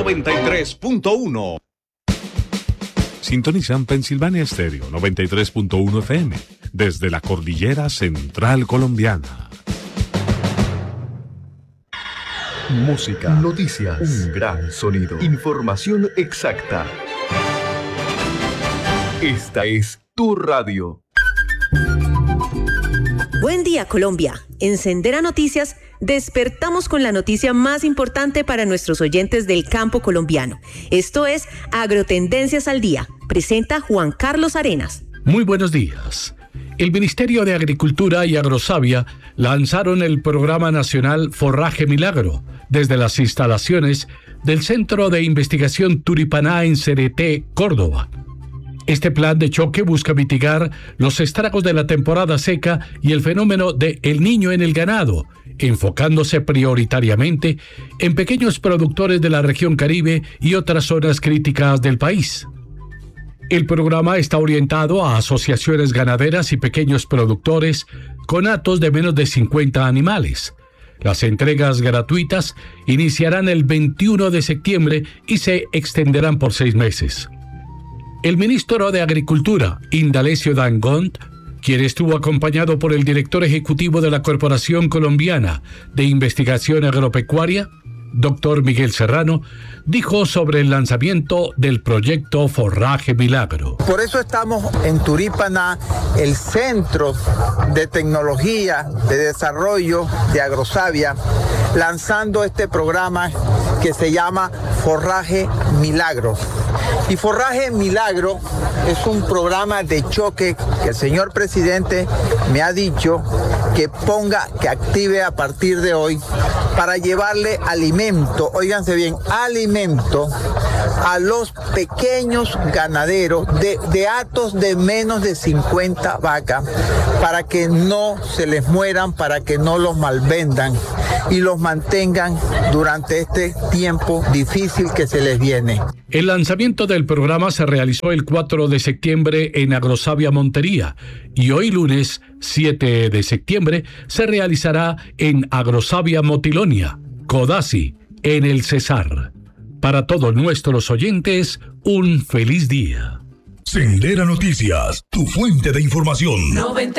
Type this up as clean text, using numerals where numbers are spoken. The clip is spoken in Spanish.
93.1. Sintonizan Pensilvania Stereo 93.1 FM desde la cordillera central colombiana. Música, noticias, un gran sonido, información exacta. Esta es tu radio. Buen día, Colombia. En Sendera Noticias despertamos con la noticia más importante para nuestros oyentes del campo colombiano. Esto es Agrotendencias al Día. Presenta Juan Carlos Arenas. Muy buenos días. El Ministerio de Agricultura y Agrosavia lanzaron el Programa Nacional Forraje Milagro desde las instalaciones del Centro de Investigación Turipaná en Cereté, Córdoba. Este plan de choque busca mitigar los estragos de la temporada seca y el fenómeno de El Niño en el ganado, enfocándose prioritariamente en pequeños productores de la región Caribe y otras zonas críticas del país. El programa está orientado a asociaciones ganaderas y pequeños productores con hatos de menos de 50 animales. Las entregas gratuitas iniciarán el 21 de septiembre y se extenderán por 6 meses. El ministro de Agricultura, Indalecio Dangond, quien estuvo acompañado por el director ejecutivo de la Corporación Colombiana de Investigación Agropecuaria, Dr. Miguel Serrano, dijo sobre el lanzamiento del proyecto Forraje Milagro. Por eso estamos en Turipaná, el Centro de Tecnología de Desarrollo de Agrosavia, lanzando este programa que se llama Forraje Milagro. Y Forraje Milagro es un programa de choque que el señor presidente me ha dicho que active a partir de hoy para llevarle alimento, óiganse bien, alimento a los pequeños ganaderos de hatos de menos de 50 vacas para que no se les mueran, para que no los malvendan y los mantengan durante este tiempo difícil que se les viene. El lanzamiento del programa se realizó el 4 de septiembre en Agrosavia Montería y hoy lunes 7 de septiembre se realizará en Agrosavia Motilonia, Codazzi, en el Cesar. Para todos nuestros oyentes, un feliz día. Sendera Noticias, tu fuente de información.